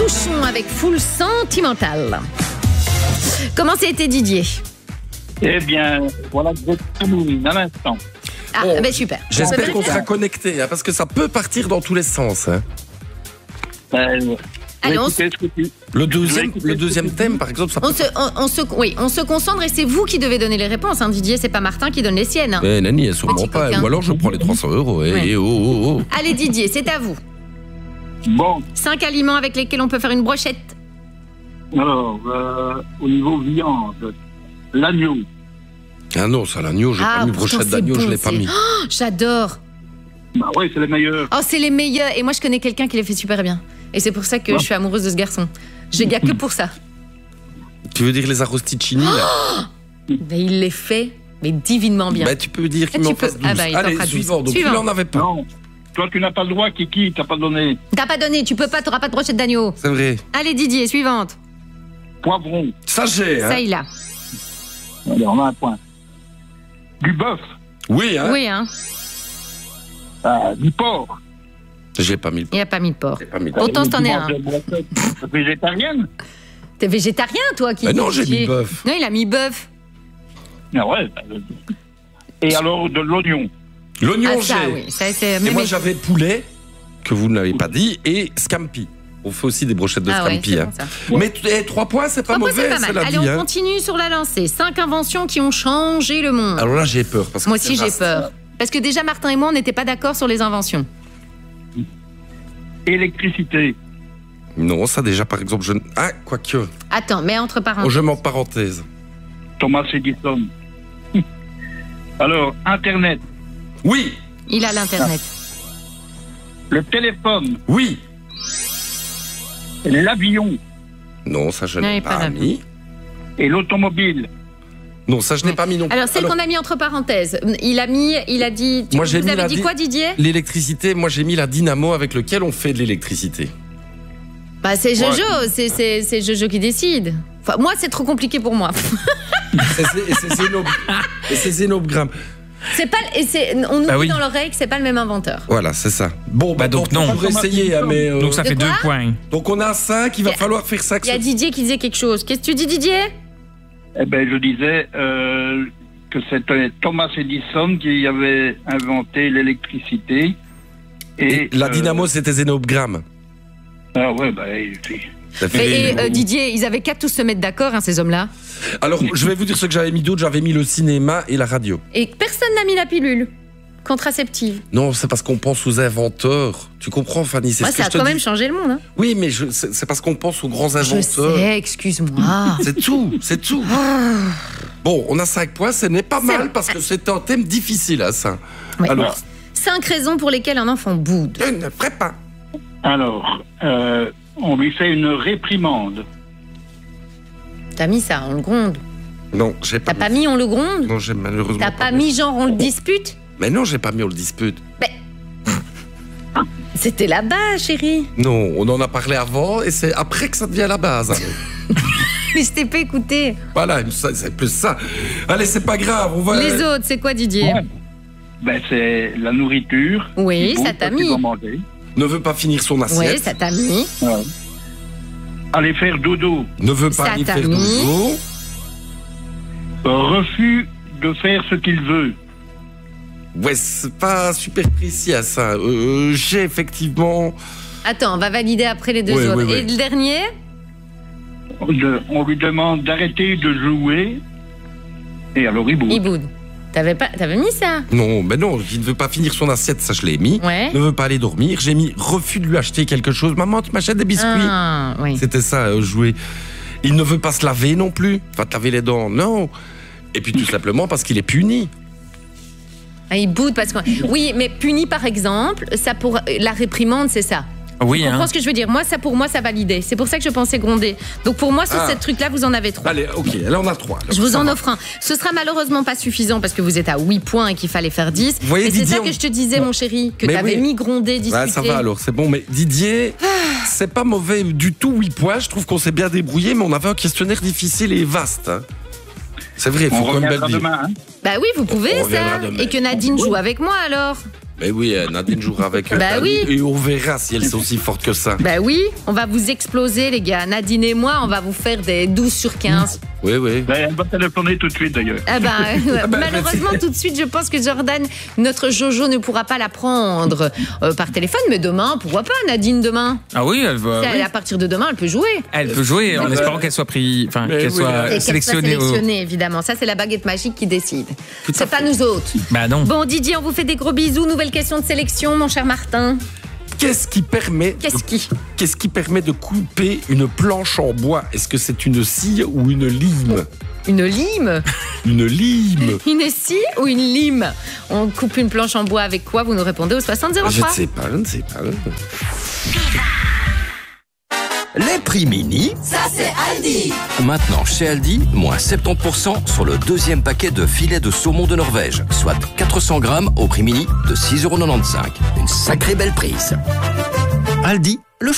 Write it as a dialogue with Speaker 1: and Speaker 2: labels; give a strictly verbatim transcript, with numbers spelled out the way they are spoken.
Speaker 1: Souchon avec Full Sentimental. Comment c'était Didier?
Speaker 2: Eh bien, voilà, vous êtes à l'instant.
Speaker 1: Ah,
Speaker 3: Bon,
Speaker 1: ben super.
Speaker 3: J'espère qu'on sera connectés, hein, parce que ça peut partir dans tous les sens. Hein.
Speaker 2: Euh,
Speaker 1: Allez, on
Speaker 2: écoutez ce que tu-
Speaker 3: Le deuxième, le deuxième thème, par exemple, ça peut...
Speaker 1: On se, on, on se, oui, on se concentre et c'est vous qui devez donner les réponses. Hein. Didier, c'est pas Martin qui donne les siennes. Hein.
Speaker 3: Eh, Nani, elle sûrement
Speaker 1: Petit
Speaker 3: pas.
Speaker 1: coquin.
Speaker 3: Ou alors je prends les trois cents euros. Eh,
Speaker 1: Ouais.
Speaker 3: eh, oh, oh, oh.
Speaker 1: Allez Didier, c'est à vous.
Speaker 2: Bon,
Speaker 1: Cinq aliments avec lesquels on peut faire une brochette.
Speaker 2: alors, euh, au niveau viande, l'agneau,
Speaker 3: Ah non, ça, l'agneau, j'ai
Speaker 1: Ah,
Speaker 3: pas mis
Speaker 1: pourtant,
Speaker 3: brochette
Speaker 1: c'est
Speaker 3: d'agneau,
Speaker 1: bon,
Speaker 3: je l'ai pas
Speaker 1: c'est-
Speaker 3: mis.
Speaker 1: Oh, j'adore.
Speaker 2: bah oui, c'est les meilleurs.
Speaker 1: Oh, c'est les meilleurs. Et moi, je connais quelqu'un qui les fait super bien. Et c'est pour ça que
Speaker 2: Ouais.
Speaker 1: je suis amoureuse de ce garçon. Je gagne que pour ça.
Speaker 3: Tu veux dire les arrosticini, là
Speaker 1: Mais il les fait, mais divinement bien.
Speaker 3: Bah, tu peux dire qu'il
Speaker 1: Ah,
Speaker 3: m'en
Speaker 1: tu peux-
Speaker 3: fasse douze.
Speaker 1: ah bah, il t'en
Speaker 3: Allez,
Speaker 1: fera douze.
Speaker 3: suivant. Donc,
Speaker 1: Suivant.
Speaker 3: tu n'en avais pas.
Speaker 2: Non, toi tu n'as pas le droit, Kiki, t'as pas donné.
Speaker 1: T'as pas donné, tu peux pas, t'auras pas de brochette d'agneau.
Speaker 3: C'est vrai.
Speaker 1: Allez Didier, suivante.
Speaker 2: Poivron,
Speaker 3: Ça, j'ai. Hein.
Speaker 1: Ça, il a.
Speaker 2: allez, on a un point. Du bœuf,
Speaker 3: Oui, hein.
Speaker 1: Oui, hein.
Speaker 2: euh, du porc.
Speaker 3: J'ai pas mis le
Speaker 1: Il a pas mis de porc.
Speaker 3: J'ai pas mis le
Speaker 1: Autant
Speaker 2: Euh,
Speaker 1: t'en
Speaker 2: tu
Speaker 1: es
Speaker 2: manges
Speaker 1: un.
Speaker 2: des brochettes végétariennes.
Speaker 1: T'es végétarien, toi, qui
Speaker 3: Mais non,
Speaker 1: dit,
Speaker 3: j'ai
Speaker 1: Didier.
Speaker 3: mis bœuf.
Speaker 1: Non, il a mis bœuf.
Speaker 2: Ah ouais. bah, euh, Et alors de l'oignon.
Speaker 3: L'oignon,
Speaker 1: Ah, ça,
Speaker 3: j'ai.
Speaker 1: oui. Ça, c'est...
Speaker 3: Et
Speaker 1: mais-
Speaker 3: moi,
Speaker 1: mais-
Speaker 3: j'avais poulet, que vous n'avez pas dit, et scampi. On fait aussi des brochettes de
Speaker 1: Ah ouais,
Speaker 3: scampi.
Speaker 1: c'est
Speaker 3: hein.
Speaker 1: bon, ça.
Speaker 3: Mais t- eh, trois points, c'est pas
Speaker 1: Trois points,
Speaker 3: mauvais,
Speaker 1: c'est pas
Speaker 3: c'est
Speaker 1: mal.
Speaker 3: la
Speaker 1: Allez,
Speaker 3: vie.
Speaker 1: on
Speaker 3: Hein.
Speaker 1: continue sur la lancée. Cinq inventions qui ont changé le monde.
Speaker 3: Alors là, j'ai peur. Parce que
Speaker 1: Moi
Speaker 3: c'est
Speaker 1: aussi, j'ai
Speaker 3: vaste.
Speaker 1: peur. Parce que déjà, Martin et moi, on n'était pas d'accord sur les inventions.
Speaker 2: Électricité.
Speaker 3: Non, ça déjà, par exemple, je... Ah, quoique.
Speaker 1: Attends, mais entre
Speaker 3: Oh,
Speaker 1: parenthèses.
Speaker 3: je mets en parenthèse.
Speaker 2: Thomas Edison. Alors, Internet,
Speaker 3: Oui,
Speaker 1: Il a l'Internet.
Speaker 2: le téléphone,
Speaker 3: oui.
Speaker 2: l'avion
Speaker 3: Non, ça, je
Speaker 1: Non, il
Speaker 3: n'ai
Speaker 1: est pas
Speaker 3: pas
Speaker 1: là.
Speaker 3: mis.
Speaker 2: et l'automobile.
Speaker 3: Non, ça, je n'ai pas mis non plus.
Speaker 1: Alors, celle qu'on a mis entre pareilles, il a mis, il a dit. Tu,
Speaker 3: Moi, j'ai
Speaker 1: vous
Speaker 3: mis
Speaker 1: avez
Speaker 3: la
Speaker 1: dit
Speaker 3: di-
Speaker 1: quoi, Didier?
Speaker 3: L'électricité, moi, j'ai mis la dynamo avec lequel on fait de l'électricité.
Speaker 1: Bah, c'est Jojo,
Speaker 2: Ouais.
Speaker 1: c'est, c'est, c'est Jojo qui décide. Enfin, moi, c'est trop compliqué pour moi.
Speaker 3: Et c'est- et c'est zénob- et c'est zénogramme.
Speaker 1: C'est pas, et c'est, on nous
Speaker 4: Bah
Speaker 1: dit
Speaker 4: oui.
Speaker 1: dans l'oreille que c'est pas le même inventeur.
Speaker 3: Voilà, c'est ça. Bon, bah,
Speaker 4: Bah, donc,
Speaker 3: on
Speaker 4: non.
Speaker 3: pourrait essayer, hein, mais... euh,
Speaker 4: Donc ça
Speaker 1: De
Speaker 4: fait
Speaker 1: quoi
Speaker 4: deux points.
Speaker 3: donc, on a cinq, il va
Speaker 1: Il y a-
Speaker 3: falloir faire ça.
Speaker 1: Il y a Didier qui disait quelque chose. Qu'est-ce que tu dis, Didier?
Speaker 2: Eh ben, je disais euh, que c'était Thomas Edison qui avait inventé l'électricité.
Speaker 3: Et la
Speaker 2: euh,
Speaker 3: dynamo, c'était zénogramme.
Speaker 2: Ah ouais, bah, c'est-
Speaker 3: Ça
Speaker 1: Et,
Speaker 3: fait-
Speaker 1: et, euh, Didier, ils avaient qu'à tous se mettre d'accord, hein, ces hommes-là.
Speaker 3: Alors, je vais vous dire ce que j'avais mis d'autre. J'avais mis le cinéma et la radio.
Speaker 1: Et personne n'a mis la pilule contraceptive.
Speaker 3: Non, c'est parce qu'on pense aux inventeurs. Tu comprends, Fanny? C'est
Speaker 1: Moi,
Speaker 3: ce que
Speaker 1: ça
Speaker 3: je
Speaker 1: a
Speaker 3: te
Speaker 1: quand
Speaker 3: dis.
Speaker 1: même changé le monde. Hein.
Speaker 3: Oui, mais je- c'est c'est parce qu'on pense aux grands
Speaker 1: Je
Speaker 3: inventeurs.
Speaker 1: sais, excuse-moi.
Speaker 3: C'est tout, c'est tout. Bon, on a cinq points, ce n'est pas
Speaker 1: C'est
Speaker 3: mal
Speaker 1: vrai.
Speaker 3: parce que c'est un thème difficile, hein, ça.
Speaker 1: Ouais.
Speaker 3: Alors,
Speaker 1: Cinq raisons pour lesquelles un enfant boude.
Speaker 3: je ne ferai pas.
Speaker 2: Alors, euh, on lui fait une réprimande.
Speaker 1: T'as mis ça, on le gronde.
Speaker 3: Non, j'ai pas.
Speaker 1: T'as pas mis on le gronde?
Speaker 3: Non, j'ai malheureusement
Speaker 1: T'as pas mis genre on le dispute?
Speaker 3: Mais non, j'ai pas mis on le dispute.
Speaker 1: C'était là-bas, chérie.
Speaker 3: Non, on en a parlé avant et c'est après que ça devient la base. hein.
Speaker 1: Mais je t'ai pas écouté.
Speaker 3: Voilà, ça, c'est plus ça. Allez, c'est pas grave, on va.
Speaker 1: Les autres, c'est quoi, Didier?
Speaker 2: Ouais. Ben, c'est la nourriture.
Speaker 1: Oui,
Speaker 2: Bon,
Speaker 1: ça t'a
Speaker 2: quand tu
Speaker 1: mis.
Speaker 2: vas manger.
Speaker 3: Ne veut pas finir son
Speaker 1: Oui,
Speaker 3: assiette.
Speaker 1: ça t'a mis.
Speaker 2: Ouais. Aller faire dodo.
Speaker 3: Ne veut pas
Speaker 1: Ça
Speaker 3: aller
Speaker 1: t'a
Speaker 3: faire
Speaker 1: mis.
Speaker 3: dodo.
Speaker 2: Refus de faire ce qu'il veut.
Speaker 3: Ouais, c'est pas super précis à ça. Euh, j'ai effectivement.
Speaker 1: Attends, on va valider après les deux
Speaker 3: Oui,
Speaker 1: autres.
Speaker 3: oui, oui.
Speaker 1: Et le dernier?
Speaker 2: De- on lui demande d'arrêter de jouer. Et alors il bouge.
Speaker 1: Il boude. T'avais pas, t'avais mis ça?
Speaker 3: Non, mais non, il ne veut pas finir son assiette, ça je l'ai mis.
Speaker 1: Ouais.
Speaker 3: Ne veut pas aller dormir. J'ai mis refus de lui acheter quelque chose. Maman, tu m'achètes des biscuits.
Speaker 1: Ah, oui.
Speaker 3: C'était ça, euh, jouer. Il ne veut pas se laver non plus. Va te laver les dents, non. Et puis tout simplement parce qu'il est puni.
Speaker 1: Ah, il boude parce que. Oui, mais puni par exemple, ça pour la réprimande, c'est ça.
Speaker 4: Oui,
Speaker 1: Tu
Speaker 4: hein.
Speaker 1: comprends ce que je veux dire? Moi, ça pour moi, ça validait. C'est pour ça que je pensais gronder. Donc pour moi, sur
Speaker 3: Ah.
Speaker 1: ce truc-là, vous en avez trois.
Speaker 3: Allez, ok, là on a trois. alors,
Speaker 1: Je vous
Speaker 3: ça
Speaker 1: en
Speaker 3: va.
Speaker 1: offre un. Ce sera malheureusement pas suffisant parce que vous êtes à huit points et qu'il fallait faire dix.
Speaker 3: Vous voyez,
Speaker 1: mais c'est
Speaker 3: Didier,
Speaker 1: ça
Speaker 3: on-
Speaker 1: que je te disais, mon chéri, que
Speaker 3: Mais
Speaker 1: t'avais
Speaker 3: oui.
Speaker 1: mis grondé, discuté.
Speaker 3: Ouais, ça va alors, c'est bon. Mais Didier, c'est pas mauvais du tout, huit points. Je trouve qu'on s'est bien débrouillé, mais on avait un questionnaire difficile et vaste. hein. C'est vrai, il faut
Speaker 2: On
Speaker 3: quand même bien
Speaker 2: reviendra
Speaker 3: le dire.
Speaker 2: demain. Hein.
Speaker 1: Bah oui, vous pouvez
Speaker 3: On reviendra
Speaker 1: ça.
Speaker 3: demain.
Speaker 1: Et que Nadine joue avec moi alors.
Speaker 3: Mais oui, euh, Nadine jouera avec eux.
Speaker 1: Bah oui.
Speaker 3: Et on verra si elles sont aussi fortes que ça.
Speaker 1: Bah oui, on va vous exploser les gars. Nadine et moi, on va vous faire des douze sur quinze.
Speaker 3: Oui, oui.
Speaker 2: Ben, elle va téléphoner tout de suite d'ailleurs.
Speaker 1: Ah ben, euh,
Speaker 3: Ah ben,
Speaker 1: malheureusement, tout de suite, je pense que Jordan, notre Jojo, ne pourra pas la prendre euh, par téléphone. Mais demain, pourquoi pas, Nadine, demain
Speaker 4: Ah oui, elle va.
Speaker 1: Elle,
Speaker 4: oui.
Speaker 1: À partir de demain, elle peut jouer.
Speaker 4: Elle peut jouer en
Speaker 2: Ouais.
Speaker 4: espérant qu'elle soit pris, enfin
Speaker 3: Mais
Speaker 4: qu'elle
Speaker 3: oui,
Speaker 4: soit
Speaker 3: là.
Speaker 1: Et qu'elle soit
Speaker 4: sélectionnée. au-
Speaker 1: sélectionnée, évidemment. Ça, c'est la baguette magique qui décide. C'est pas nous autres.
Speaker 4: Bah non.
Speaker 1: Bon, Didier, on vous fait des gros bisous. Nouvelle question de sélection, mon cher Martin.
Speaker 3: Qu'est-ce qui permet
Speaker 1: Qu'est-ce
Speaker 3: de,
Speaker 1: qui
Speaker 3: qu'est-ce qui permet de couper une planche en bois? Est-ce que c'est une scie ou une lime?
Speaker 1: Une lime
Speaker 3: Une lime.
Speaker 1: Une scie ou une lime? On coupe une planche en bois avec quoi? Vous nous répondez au soixante zéro
Speaker 3: Je
Speaker 1: trois.
Speaker 3: ne sais pas, je ne sais pas.
Speaker 5: Les prix mini,
Speaker 6: Ça c'est Aldi.
Speaker 5: maintenant chez Aldi, moins soixante-dix pour cent sur le deuxième paquet de filets de saumon de Norvège, soit quatre cents grammes au prix mini de six euros quatre-vingt-quinze. Une sacrée belle prise. Aldi, le